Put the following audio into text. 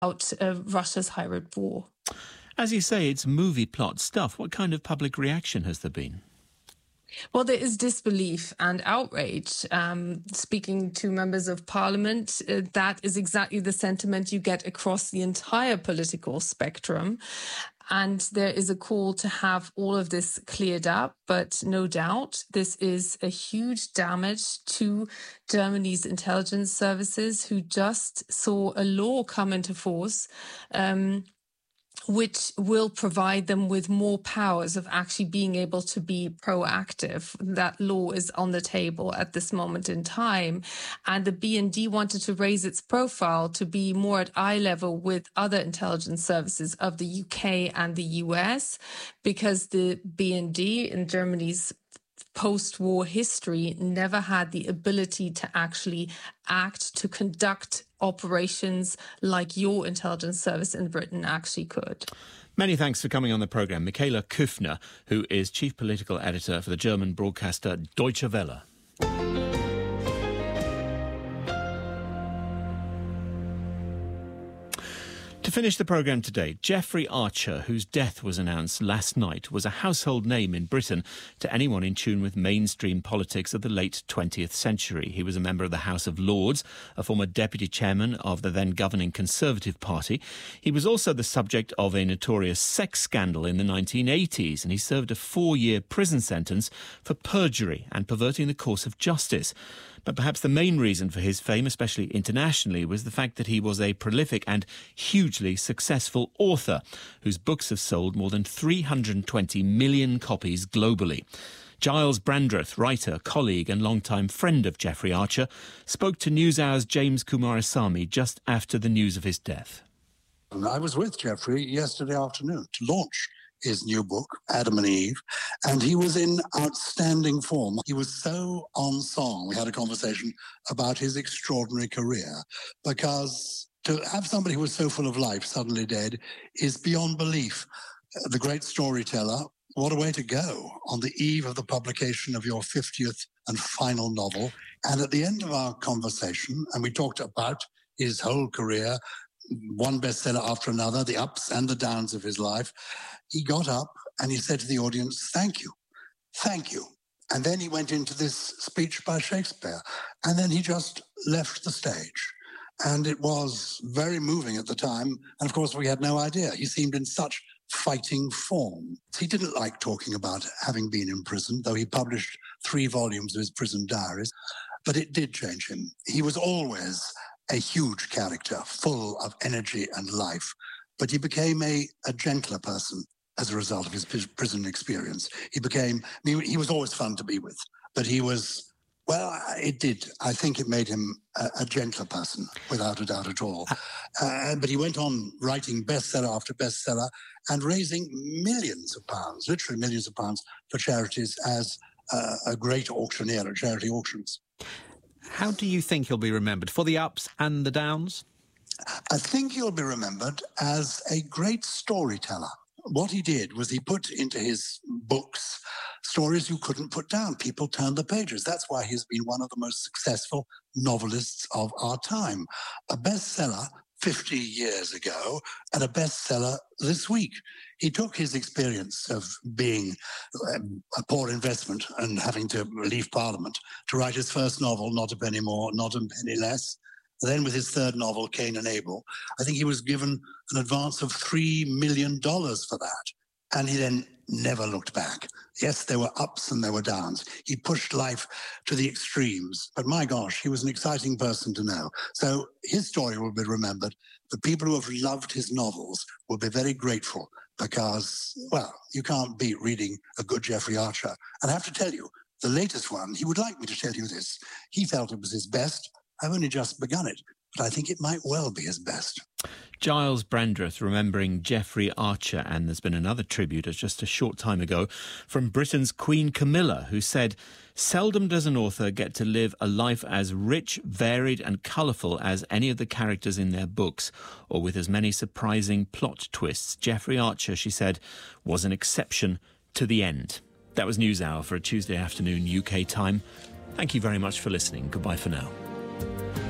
Russia's hybrid war. As you say, it's movie plot stuff. What kind of public reaction has there been? Well, there is disbelief and outrage. Speaking to members of parliament, that is exactly the sentiment you get across the entire political spectrum. And there is a call to have all of this cleared up. But no doubt, this is a huge damage to Germany's intelligence services, who just saw a law come into force, which will provide them with more powers of actually being able to be proactive. That law is on the table at this moment in time. And the BND wanted to raise its profile to be more at eye level with other intelligence services of the UK and the US, because the BND in Germany's post-war history never had the ability to actually act, to conduct operations like your intelligence service in Britain actually could. Many thanks for coming on the programme. Michaela Küffner, who is Chief Political Editor for the German broadcaster Deutsche Welle. To finish the programme today, Jeffrey Archer, whose death was announced last night, was a household name in Britain to anyone in tune with mainstream politics of the late 20th century. He was a member of the House of Lords, a former deputy chairman of the then governing Conservative Party. He was also the subject of a notorious sex scandal in the 1980s, and he served a 4-year prison sentence for perjury and perverting the course of justice. But perhaps the main reason for his fame, especially internationally, was the fact that he was a prolific and hugely successful author whose books have sold more than 320 million copies globally. Giles Brandreth, writer, colleague and longtime friend of Jeffrey Archer, spoke to NewsHour's James Kumarasamy just after the news of his death. I was with Jeffrey yesterday afternoon to launch his new book, Adam and Eve, and he was in outstanding form. He was so on song. We had a conversation about his extraordinary career, because to have somebody who was so full of life suddenly dead is beyond belief. The great storyteller, what a way to go on the eve of the publication of your 50th and final novel. And at the end of our conversation, and we talked about his whole career, one bestseller after another, the ups and the downs of his life, he got up and he said to the audience, "Thank you, thank you." And then he went into this speech by Shakespeare, and then he just left the stage. And it was very moving at the time. And of course, we had no idea. He seemed in such fighting form. He didn't like talking about having been in prison, though he published 3 volumes of his prison diaries. But it did change him. He was always a huge character, full of energy and life. But he became a gentler person as a result of his prison experience. He was always fun to be with, but he was, well, it did. I think it made him a gentler person, without a doubt at all. But he went on writing bestseller after bestseller and raising millions of pounds, literally millions of pounds, for charities as a great auctioneer at charity auctions. How do you think he'll be remembered? For the ups and the downs? I think he'll be remembered as a great storyteller. What he did was he put into his books stories you couldn't put down. People turned the pages. That's why he's been one of the most successful novelists of our time. A bestseller 50 years ago and a bestseller this week. He took his experience of being a poor investment and having to leave Parliament to write his first novel, Not a Penny More, Not a Penny Less. Then with his third novel, Cain and Abel, I think he was given an advance of $3 million for that. And he then never looked back. Yes, there were ups and there were downs. He pushed life to the extremes. But my gosh, he was an exciting person to know. So his story will be remembered. The people who have loved his novels will be very grateful because, well, you can't beat reading a good Jeffrey Archer. And I have to tell you, the latest one, he would like me to tell you this. He felt it was his best. I've only just begun it, but I think it might well be his best. Giles Brandreth remembering Jeffrey Archer, and there's been another tribute just a short time ago from Britain's Queen Camilla, who said, "Seldom does an author get to live a life as rich, varied and colourful as any of the characters in their books, or with as many surprising plot twists. Jeffrey Archer," she said, "was an exception to the end." That was NewsHour for a Tuesday afternoon UK time. Thank you very much for listening. Goodbye for now.